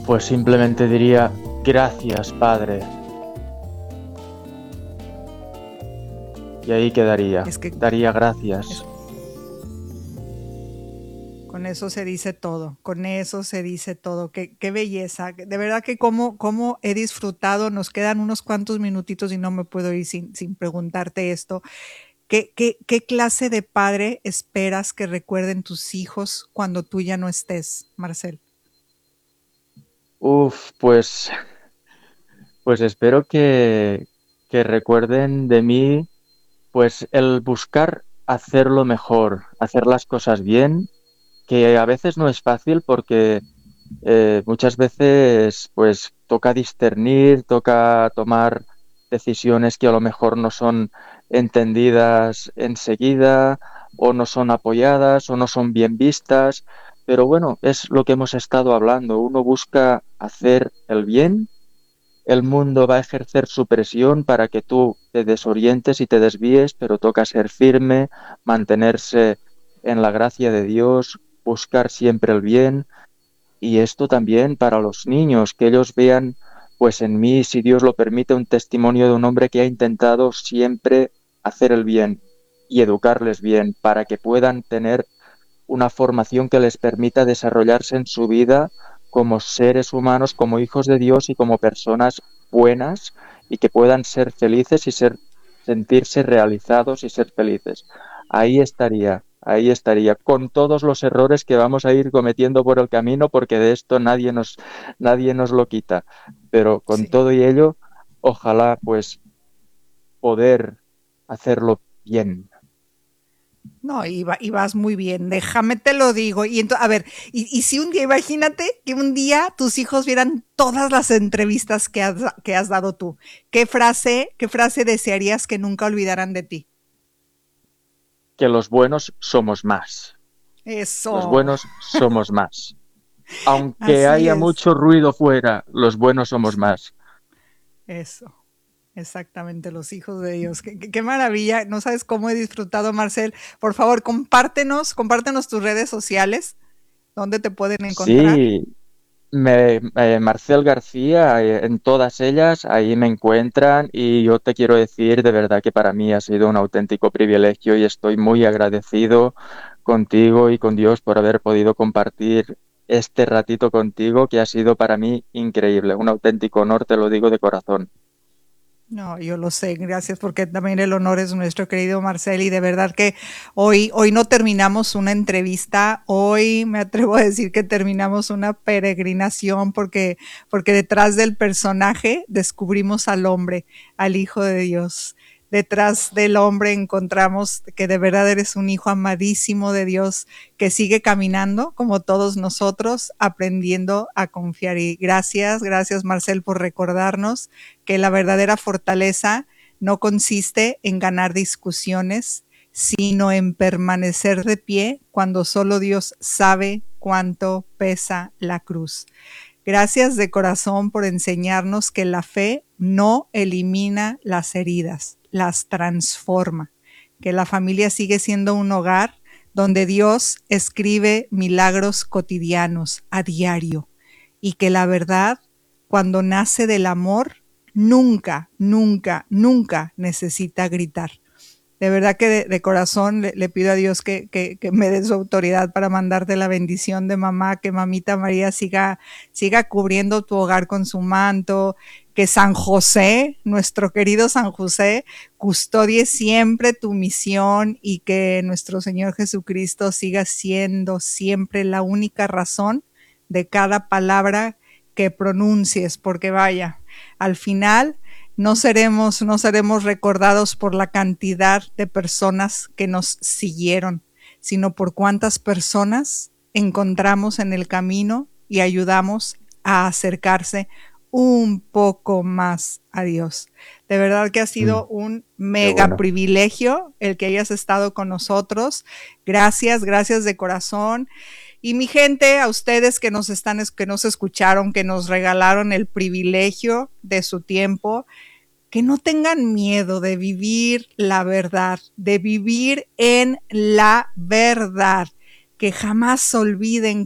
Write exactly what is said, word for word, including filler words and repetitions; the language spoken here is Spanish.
Pues simplemente diría, gracias, Padre. Y ahí quedaría. Es que Daría gracias. es, con eso se dice todo, con eso se dice todo. Qué, qué belleza. De verdad que cómo, cómo he disfrutado. Nos quedan unos cuantos minutitos y no me puedo ir sin, sin preguntarte esto. ¿Qué, qué, ¿Qué clase de padre esperas que recuerden tus hijos cuando tú ya no estés, Marcel? Uf, pues, pues espero que, que recuerden de mí, pues el buscar hacerlo mejor, hacer las cosas bien, que a veces no es fácil porque eh, muchas veces pues toca discernir, toca tomar decisiones que a lo mejor no son entendidas enseguida o no son apoyadas o no son bien vistas, pero bueno, es lo que hemos estado hablando. Uno busca hacer el bien, el mundo va a ejercer su presión para que tú te desorientes y te desvíes, pero toca ser firme, mantenerse en la gracia de Dios, buscar siempre el bien. Y esto también para los niños, que ellos vean, pues en mí, si Dios lo permite, un testimonio de un hombre que ha intentado siempre hacer el bien y educarles bien para que puedan tener una formación que les permita desarrollarse en su vida como seres humanos, como hijos de Dios y como personas buenas y que puedan ser felices y ser, sentirse realizados y ser felices. Ahí estaría, ahí estaría, con todos los errores que vamos a ir cometiendo por el camino, porque de esto nadie nos, nadie nos lo quita. Pero con Sí. todo y ello, ojalá pues poder hacerlo bien. No, y, va, y, vas muy bien, déjame te lo digo. Y entonces, a ver, y, y, si un día, imagínate que un día tus hijos vieran todas las entrevistas que has, que has dado tú, ¿qué frase, qué frase desearías que nunca olvidaran de ti? Que los buenos somos más. Los Eso, buenos somos más. Aunque así haya es, mucho ruido fuera, los buenos somos más. eso. Exactamente, los hijos de Dios. Qué, qué, qué, maravilla. No sabes cómo he disfrutado, Marcel. Por favor, compártenos, compártenos tus redes sociales. ¿Dónde te pueden encontrar? Sí, me, eh, Marcel García, eh, en todas ellas, ahí me encuentran y yo te quiero decir de verdad que para mí ha sido un auténtico privilegio y estoy muy agradecido contigo y con Dios por haber podido compartir este ratito contigo que ha sido para mí increíble. Un auténtico honor, te lo digo de corazón. No, yo lo sé, gracias porque también el honor es nuestro, querido Marcel, y de verdad que hoy, hoy no terminamos una entrevista, hoy me atrevo a decir que terminamos una peregrinación porque, porque detrás del personaje descubrimos al hombre, al Hijo de Dios. Detrás del hombre encontramos que de verdad eres un hijo amadísimo de Dios que sigue caminando como todos nosotros, aprendiendo a confiar. Y gracias, gracias Marcel por recordarnos que la verdadera fortaleza no consiste en ganar discusiones, sino en permanecer de pie cuando solo Dios sabe cuánto pesa la cruz. Gracias de corazón por enseñarnos que la fe no elimina las heridas, las transforma, que la familia sigue siendo un hogar donde Dios escribe milagros cotidianos a diario y que la verdad, cuando nace del amor, nunca, nunca, nunca necesita gritar. De verdad que de, de corazón le, le, pido a Dios que, que, que, me dé su autoridad para mandarte la bendición de mamá, que mamita María siga, siga cubriendo tu hogar con su manto, que San José, nuestro querido San José, custodie siempre tu misión y que nuestro Señor Jesucristo siga siendo siempre la única razón de cada palabra que pronuncies, porque vaya, al final no seremos, no seremos recordados por la cantidad de personas que nos siguieron, sino por cuántas personas encontramos en el camino y ayudamos a acercarse un poco más a Dios. De verdad que ha Mm, sido un qué mega bueno. privilegio el que hayas estado con nosotros. Gracias, gracias de corazón. Y mi gente, a ustedes que nos están, que nos escucharon, que nos regalaron el privilegio de su tiempo, que no tengan miedo de vivir la verdad, de vivir en la verdad, que jamás olviden